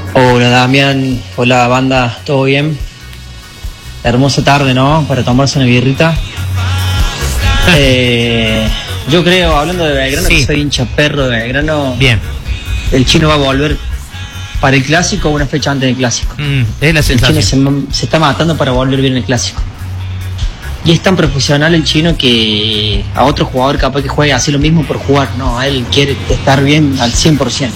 Hola Damián, hola banda, ¿todo bien? Hermosa tarde, ¿no? Para tomarse una birrita. Yo creo, hablando de Belgrano, Sí. que soy hincha perro de Belgrano. Bien. El chino va a volver para el clásico o una fecha antes del clásico. Es la El chino sensación. se está matando para volver bien el clásico. Y es tan profesional el chino que a otro jugador capaz que juegue así lo mismo por jugar. No, él quiere estar bien al 100%.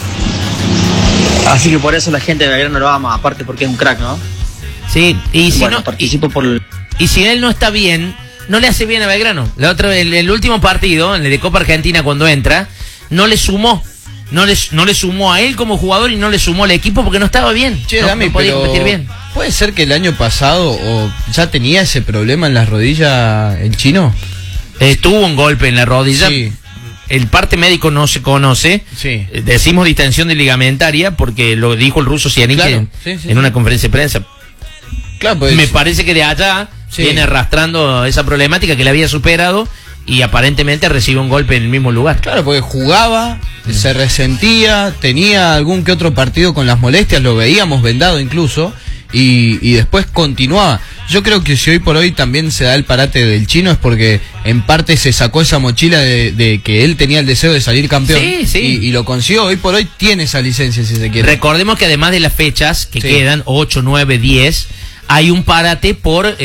Así que por eso la gente de Belgrano lo ama, aparte porque es un crack, ¿no? Sí, y si Bueno, no, participo por el... y si él no está bien, no le hace bien a Belgrano. El último partido, el de Copa Argentina, cuando entra, no le sumó. No le sumó a él como jugador y no le sumó al equipo porque no estaba bien. Che, no, Dami, no podía pero competir bien. ¿puede ser que el año pasado ya tenía ese problema en las rodillas el chino? Tuvo un golpe en la rodilla. Sí. El parte médico no se conoce. Sí. Decimos distensión de ligamentaria porque lo dijo el ruso Cianic Claro, sí, en una conferencia de prensa. Claro, pues. Me parece que de allá Sí. viene arrastrando esa problemática que le había superado y aparentemente recibe un golpe en el mismo lugar. Claro, porque jugaba, se resentía, tenía algún que otro partido con las molestias, lo veíamos vendado incluso, y después continuaba. Yo creo que si hoy por hoy también se da el parate del chino es porque en parte se sacó esa mochila de que él tenía el deseo de salir campeón. Sí, sí. Y lo consiguió. Hoy por hoy tiene esa licencia, si se quiere. Recordemos que además de las fechas que Sí. quedan, 8, 9, 10, hay un parate por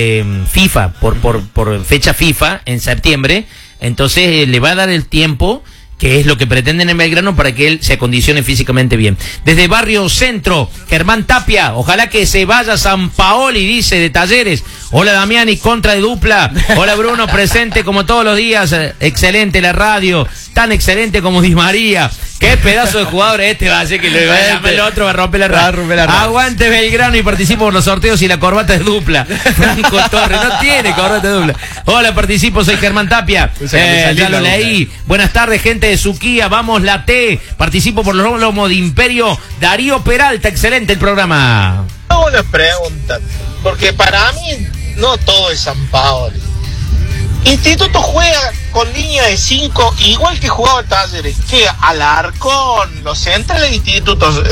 FIFA, por fecha FIFA en septiembre. Entonces le va a dar el tiempo, que es lo que pretenden en Belgrano, para que él se acondicione físicamente bien. Desde Barrio Centro, Germán Tapia, ojalá que se vaya San Paoli, dice, de Talleres. Hola Damiani, contra de dupla. Hola Bruno, presente como todos los días. Excelente la radio, tan excelente como Di María. Qué pedazo de jugador este va a ser que le va a llamar el otro, va a romper la radio. Aguante Belgrano y participo por los sorteos y la corbata es dupla. Franco Torres, no tiene corbata dupla. Hola, participo, soy Germán Tapia. Ya lo leí. Buenas tardes, gente de Suquía, vamos la T. Participo por los lomos de Imperio. Darío Peralta, excelente el programa. Hago una pregunta, porque para mí no todo es San Paoli. Instituto juega con línea de 5, igual que jugaba Talleres, que Alarcón, los centrales de institutos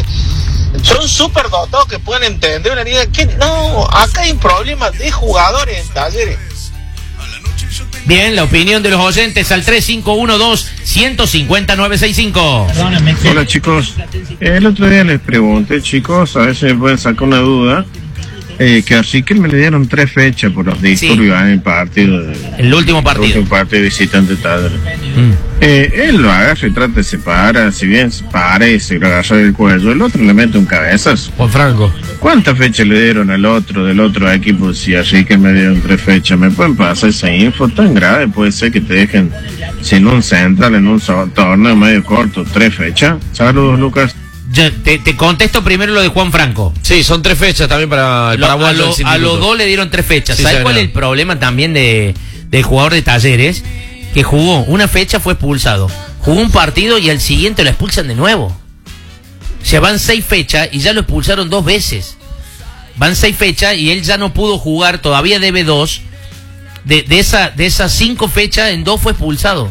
son súper dotados que pueden entender una liga. Que no, acá hay un problema de jugadores en Talleres. Bien, la opinión de los oyentes al 3512-150-965. Hola chicos, el otro día les pregunté, chicos, a ver si me pueden sacar una duda, que así que me le dieron 3 fechas por los disturbios en el partido. El último partido. El último partido visitante Talleres. Él lo agarra y trata de separar, si bien se para y se lo agarra del cuello, el otro le mete un cabezazo. Juan Franco. ¿Cuántas fechas le dieron al otro, del otro equipo? Si así que me dieron 3 fechas, ¿me pueden pasar esa info? Tan grave puede ser que te dejen sin un central en un torneo medio corto, 3 fechas. Saludos, Lucas. Yo te contesto primero lo de Juan Franco. Sí, son 3 fechas también para el paraguayo. A los dos le dieron 3 fechas. Sí, ¿Sabes señor. cuál es el problema también del jugador de Talleres? Que jugó una fecha, fue expulsado. Jugó un partido y al siguiente lo expulsan de nuevo. O sea, van 6 fechas y ya lo expulsaron 2 veces. Van 6 fechas y él ya no pudo jugar, todavía debe 2. De esas 5 fechas, en 2 fue expulsado.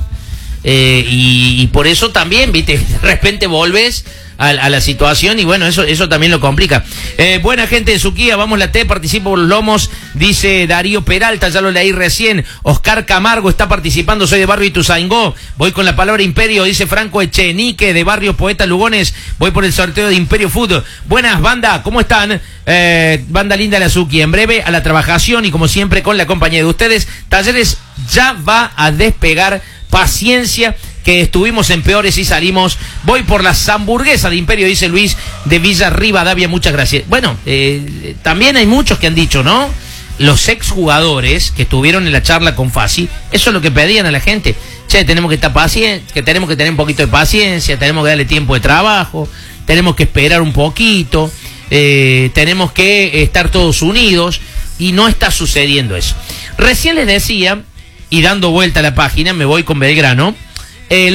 Y por eso también, viste, de repente volves a la situación y bueno, eso también lo complica. Buena gente de Suquía, vamos la T, participo por los lomos, dice Darío Peralta, ya lo leí recién. Oscar Camargo está participando, soy de Barrio Ituzaingó, voy con la palabra Imperio, dice Franco Echenique de Barrio Poeta Lugones, voy por el sorteo de Imperio Food. Buenas, banda, ¿cómo están? Banda linda de la Suquía, en breve a la trabajación y como siempre con la compañía de ustedes. Talleres ya va a despegar, paciencia, que estuvimos en peores y salimos. Voy por las hamburguesas de Imperio, dice Luis de Villa Rivadavia, muchas gracias. Bueno, también hay muchos que han dicho, ¿no? Los exjugadores que estuvieron en la charla con Fassi, eso es lo que pedían a la gente. Che, tenemos que estar pacientes, que tenemos que tener un poquito de paciencia, tenemos que darle tiempo de trabajo, tenemos que esperar un poquito, tenemos que estar todos unidos, y no está sucediendo eso. Recién les decía, y dando vuelta a la página, me voy con Belgrano,